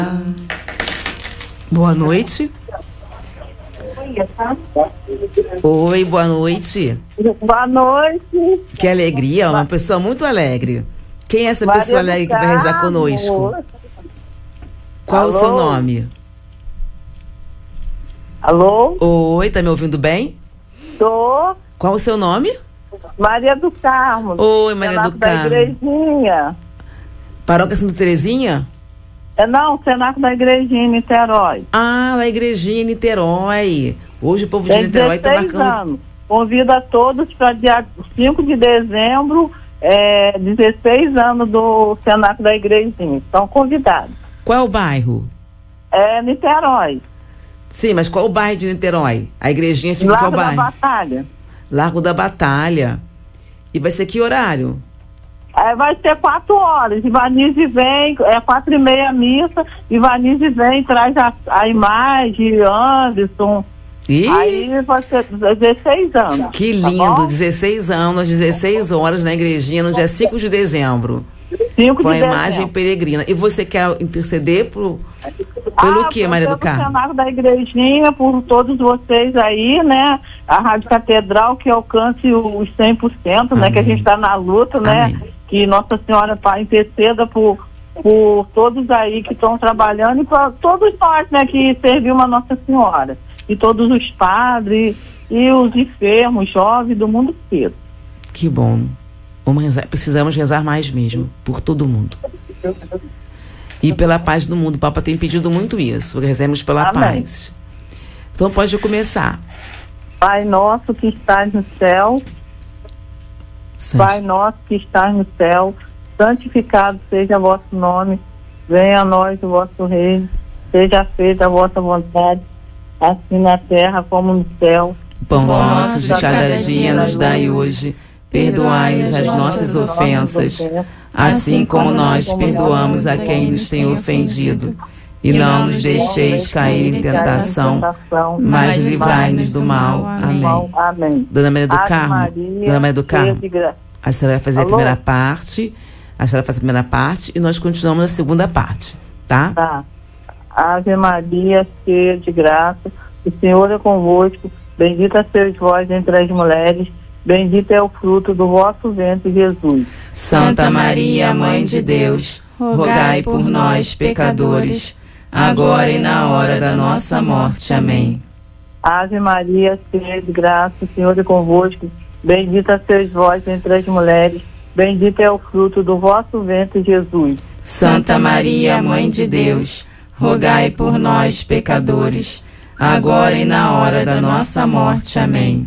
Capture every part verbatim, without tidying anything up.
Boa noite. Oi, boa noite. Boa noite. Que alegria, uma pessoa muito alegre. Quem é essa Maria pessoa alegre que vai rezar conosco? Qual Alô? o seu nome? Alô? Oi, tá me ouvindo bem? Tô. Qual o seu nome? Maria do Carmo. Oi, Maria Cenáculo do da Carmo. Igrejinha. Paróquia Santa Terezinha? É, não, Cenáculo da Igrejinha, em Niterói. Ah, da Igrejinha em Niterói. Hoje o povo de Tem Niterói tá dezesseis marcando. anos. Convido a todos para dia cinco de dezembro, é, dezesseis anos do Cenáculo da Igrejinha. Estão convidados. Qual é o bairro? É Niterói. Sim, mas qual é o bairro de Niterói? A igrejinha fica em qual Largo da bairro? Batalha. Largo da Batalha. E vai ser que horário? É, vai ser quatro horas. Ivanise vem, é quatro e meia a missa. Ivanise vem, traz a, a imagem, Anderson. Ih, Aí vai ser dezesseis anos. que tá lindo, bom? dezesseis anos, dezesseis horas na igrejinha no dia cinco de dezembro. cinco Com a de imagem dezembro. peregrina. E você quer interceder pro, pelo ah, que, Maria do Carmo? Carmo? Da igrejinha, por todos vocês aí, né? A Rádio Catedral que alcance os cem por cento, né? Amém. Que a gente está na luta, né? Amém. Que Nossa Senhora Pai interceda por, por todos aí que estão trabalhando e para todos nós, né? Que servimos a Nossa Senhora. E todos os padres e os enfermos, jovens do mundo inteiro. Que bom. Vamos rezar, precisamos rezar mais mesmo, por todo mundo. E pela paz do mundo. O Papa tem pedido muito isso. Rezemos pela Amém. paz. Então pode começar. Pai nosso que estás no céu, Santi. Pai nosso que estás no céu, santificado seja o vosso nome, venha a nós o vosso reino, seja feita a vossa vontade, assim na terra como no céu. O pão Pão nosso nosso de cada dia nos dai hoje. Perdoai-nos as nossas ofensas, assim como nós perdoamos a quem nos tem ofendido. E não nos deixeis cair em tentação, mas livrai-nos do mal. Amém. Amém. Dona Maria do Ave Carmo, Maria, Dona Maria do Carmo, cheia de gra- a senhora vai fazer a Alô? primeira parte, a senhora faz a primeira parte e nós continuamos a segunda parte, tá? Tá. Ave Maria, cheia de graça, o Senhor é convosco, bendita sois vós entre as mulheres, bendito é o fruto do vosso ventre, Jesus. Santa Maria, Mãe de Deus, rogai por nós, pecadores, agora e na hora da nossa morte. Amém. Ave Maria, cheia de graça, o Senhor é convosco, bendita sois vós entre as mulheres, bendito é o fruto do vosso ventre, Jesus. Santa Maria, Mãe de Deus, rogai por nós, pecadores, agora e na hora da nossa morte. Amém.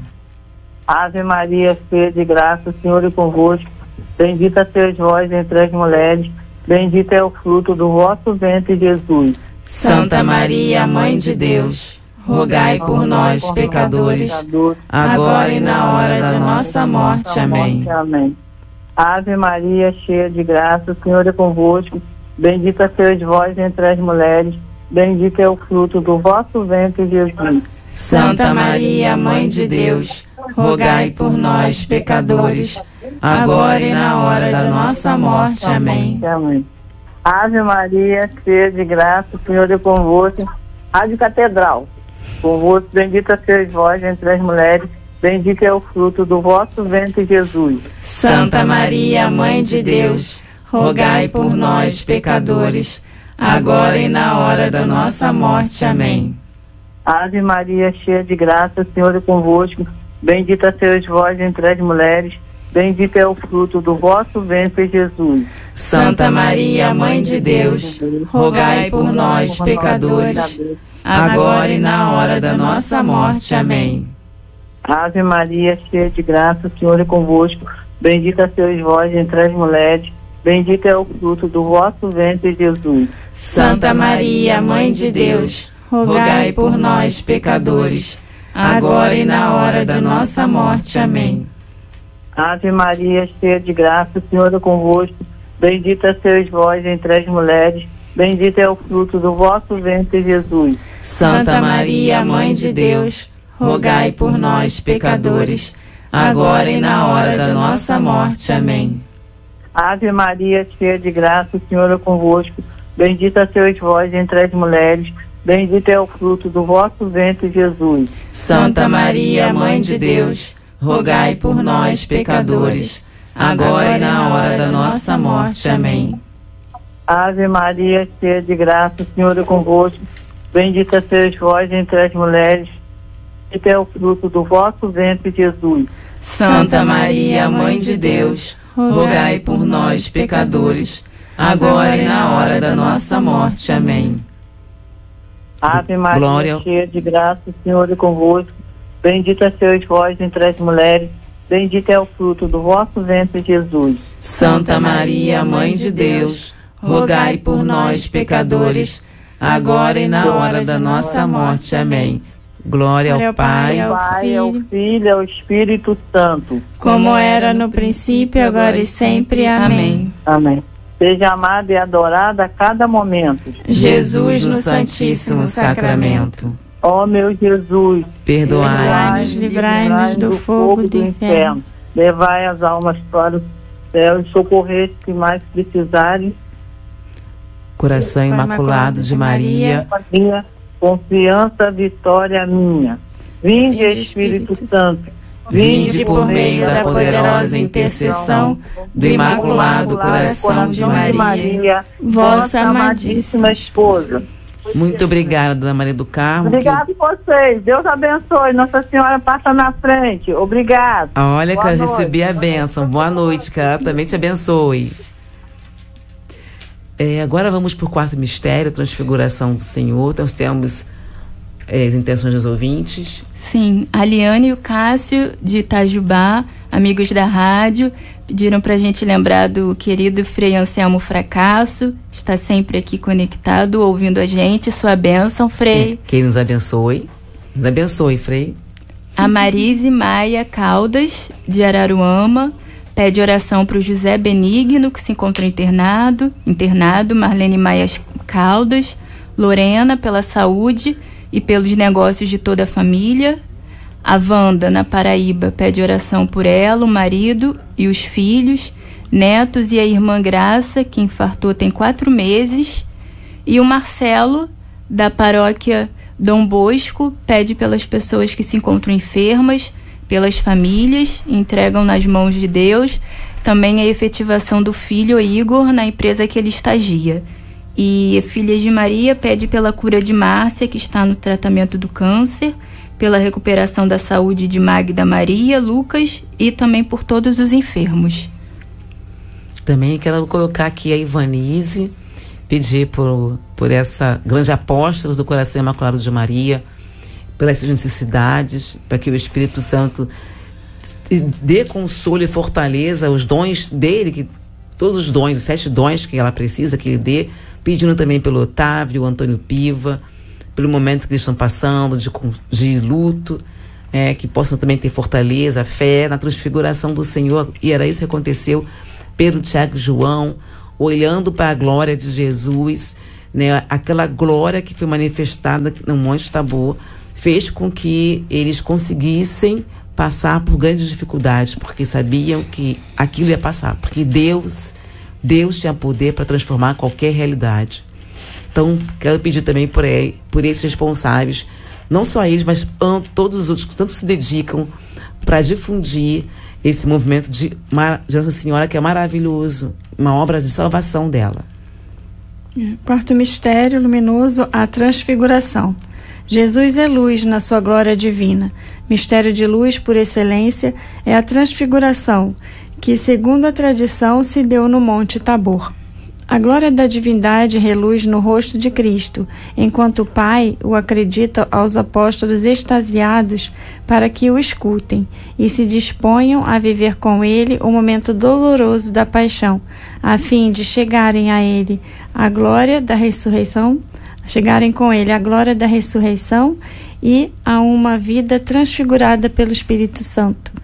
Ave Maria, cheia de graça, o Senhor é convosco, bendita sois vós entre as mulheres, bendito é o fruto do vosso ventre, Jesus. Santa Maria, Mãe de Deus, rogai por nós, pecadores, agora e na hora da nossa morte. Amém. Amém. Ave Maria, cheia de graça, o Senhor é convosco, bendita sois vós entre as mulheres, bendito é o fruto do vosso ventre, Jesus. Santa Maria, Mãe de Deus, rogai por nós, pecadores, agora e na hora da nossa morte. Amém. Amém. Ave Maria, cheia de graça, o Senhor é convosco. Rádio Catedral, convosco, bendita sois vós entre as mulheres, bendito é o fruto do vosso ventre, Jesus. Santa Maria, Mãe de Deus, rogai por nós, pecadores, agora e na hora da nossa morte. Amém. Ave Maria, cheia de graça, o Senhor é convosco, bendita sois vós entre as mulheres, bendito é o fruto do vosso ventre, Jesus. Santa Maria, Mãe de Deus, rogai por nós, pecadores, agora e na hora da nossa morte. Amém. Ave Maria, cheia de graça, o Senhor é convosco, bendita sois vós entre as mulheres, bendito é o fruto do vosso ventre, Jesus. Santa Maria, Mãe de Deus, rogai por nós, pecadores, agora e na hora da nossa morte. Amém. Ave Maria, cheia de graça, o Senhor é convosco, bendita sois vós entre as mulheres, bendito é o fruto do vosso ventre, Jesus. Santa Maria, Mãe de Deus, rogai por nós, pecadores, agora e na hora da nossa morte. Amém. Ave Maria, cheia de graça, o Senhor é convosco, Bendita sois vós entre as mulheres, bendito é o fruto do vosso ventre, Jesus. Santa Maria, Mãe de Deus, rogai por nós, pecadores, agora e na hora da nossa morte. Amém. Ave Maria, cheia de graça, o Senhor é convosco. Bendita sois vós entre as mulheres, bendito é o fruto do vosso ventre, Jesus. Santa Maria, Mãe de Deus, rogai por nós, pecadores, agora e na hora da nossa morte. Amém. Ave Maria, Glória... cheia de graça, o Senhor é convosco. Bendita sois vós entre as mulheres, bendito é o fruto do vosso ventre, Jesus. Santa Maria, Mãe de Deus, rogai por nós, pecadores, agora e na hora da nossa morte. Amém. Glória ao Pai, ao Pai, ao Filho e ao Espírito Santo, como era no princípio, agora e sempre. Amém. Amém. Seja amado e adorado a cada momento. Jesus no Santíssimo Sacramento. Ó meu Jesus, perdoai-nos, livrai-nos do fogo do inferno. Levai as almas para o céu e socorrei os que mais precisarem. Coração Imaculado de Maria, Maria, confiança, vitória minha. Vinde, Espírito Santo, vinde por meio da poderosa intercessão do Imaculado Coração de Maria, vossa amadíssima esposa. Muito obrigada, Dona Maria do Carmo. Obrigado que... vocês. Deus abençoe. Nossa Senhora passa na frente. Obrigado. Olha, Boa que eu noite. recebi a bênção. Boa noite, que ela também te abençoe. É, agora vamos para o quarto mistério, a transfiguração do Senhor. Nós temos é, as intenções dos ouvintes. Sim, a Liane e o Cássio de Itajubá, amigos da rádio, pediram para a gente lembrar do querido Frei Anselmo Fracasso, está sempre aqui conectado, ouvindo a gente. Sua bênção, Frei. Quem nos abençoe. Nos abençoe, Frei. A Marise Maia Caldas, de Araruama, pede oração para o José Benigno, que se encontra internado, internado, Marlene Maia Caldas, Lorena, pela saúde e pelos negócios de toda a família. A Wanda, na Paraíba, pede oração por ela, o marido e os filhos, netos e a irmã Graça, que infartou tem quatro meses. E o Marcelo, da paróquia Dom Bosco, pede pelas pessoas que se encontram enfermas, pelas famílias, entregam nas mãos de Deus também a efetivação do filho Igor na empresa que ele estagia. E Filhas de Maria pede pela cura de Márcia, que está no tratamento do câncer, pela recuperação da saúde de Magda Maria, Lucas e também por todos os enfermos. Também quero colocar aqui a Ivanise, pedir por, por essa grande apóstola do Coração Imaculado de Maria, pelas suas necessidades, para que o Espírito Santo dê consolo e fortaleza os dons dele, que, todos os dons, os sete dons que ela precisa, que ele dê, pedindo também pelo Otávio, o Antônio Piva, pelo momento que eles estão passando, de, de luto, é, que possam também ter fortaleza, fé na transfiguração do Senhor. E era isso que aconteceu. Pedro, Tiago e João, olhando para a glória de Jesus, né, aquela glória que foi manifestada no Monte Tabor, fez com que eles conseguissem passar por grandes dificuldades, porque sabiam que aquilo ia passar, porque Deus, Deus tinha poder para transformar qualquer realidade. Então, quero pedir também por, por esses responsáveis, não só eles, mas todos os outros que tanto se dedicam para difundir esse movimento de, de Nossa Senhora, que é maravilhoso, uma obra de salvação dela. Quarto mistério luminoso, a transfiguração. Jesus é luz na sua glória divina. Mistério de luz por excelência é a transfiguração, que, segundo a tradição, se deu no Monte Tabor. A glória da divindade reluz no rosto de Cristo, enquanto o Pai o acredita aos apóstolos extasiados para que o escutem e se disponham a viver com ele o momento doloroso da paixão, a fim de chegarem a ele a glória da ressurreição, chegarem com ele a glória da ressurreição e a uma vida transfigurada pelo Espírito Santo.